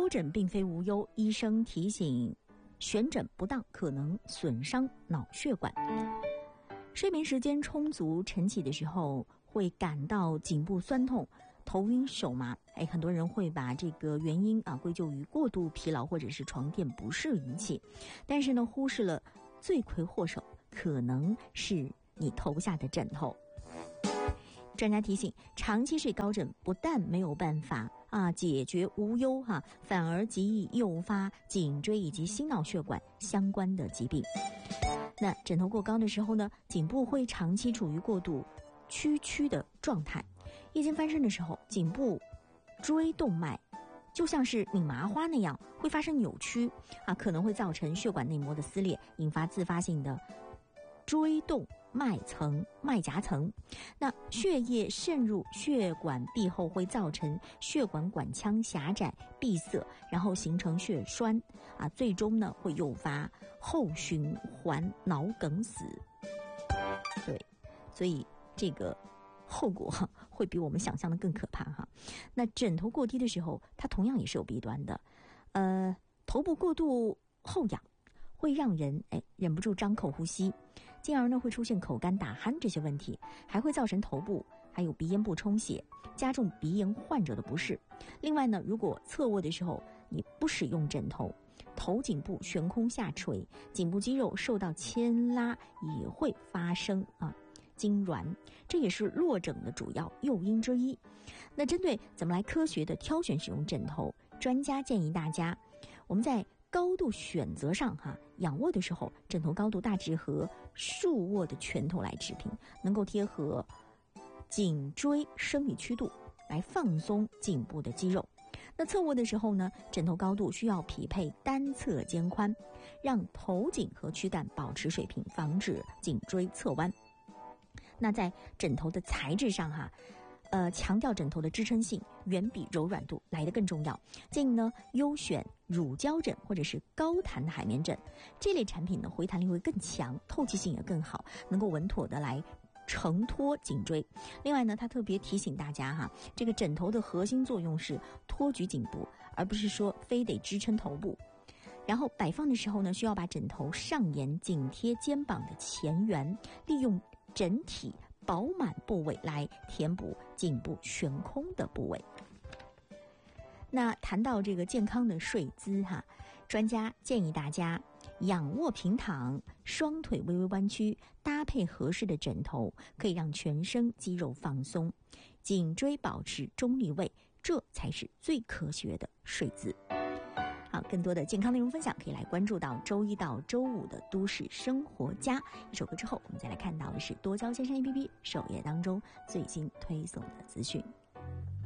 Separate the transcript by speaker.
Speaker 1: 高枕并非无忧，医生提醒悬枕不当可能损伤脑血管。睡眠时间充足，晨起的时候会感到颈部酸痛、头晕手麻，很多人会把这个原因归咎于过度疲劳或者是床垫不适引起，但是呢，忽视了罪魁祸首可能是你头下的枕头。专家提醒，长期睡高枕不但没有办法解决无忧反而极易诱发颈椎以及心脑血管相关的疾病。那枕头过高的时候呢，颈部会长期处于过度屈曲的状态，夜间翻身的时候，颈部椎动脉就像是拧麻花那样会发生扭曲可能会造成血管内膜的撕裂，引发自发性的椎动脉夹层。那血液渗入血管壁后会造成血管管腔狭窄闭塞，然后形成血栓最终呢会诱发后循环脑梗死。对，所以这个后果会比我们想象的更可怕那枕头过低的时候，它同样也是有弊端的。头部过度后仰会让人忍不住张口呼吸，进而呢会出现口干打鼾这些问题，还会造成头部还有鼻咽部充血，加重鼻炎患者的不适。另外呢，如果侧卧的时候你不使用枕头，头颈部悬空下垂，颈部肌肉受到牵拉也会发生痉挛，这也是落枕的主要诱因之一。那针对怎么来科学的挑选使用枕头，专家建议大家，我们在高度选择上仰卧的时候，枕头高度大致和竖卧的拳头来持平，能够贴合颈椎生理曲度，来放松颈部的肌肉。那侧卧的时候呢，枕头高度需要匹配单侧肩宽，让头颈和躯干保持水平，防止颈椎侧弯。那在枕头的材质上强调枕头的支撑性远比柔软度来得更重要，建议呢优选乳胶枕或者是高弹的海绵枕，这类产品呢回弹力会更强，透气性也更好，能够稳妥的来承托颈椎。另外呢，他特别提醒大家这个枕头的核心作用是托举颈部，而不是说非得支撑头部。然后摆放的时候呢，需要把枕头上沿紧贴肩膀的前缘，利用整体饱满部位来填补颈部悬空的部位。那谈到这个健康的睡姿专家建议大家仰卧平躺，双腿微微弯曲，搭配合适的枕头，可以让全身肌肉放松，颈椎保持中立位，这才是最科学的睡姿。好，更多的健康内容分享可以来关注到周一到周五的都市生活家。一首歌之后，我们再来看到的是多交先生 APP 首页当中最新推送的资讯。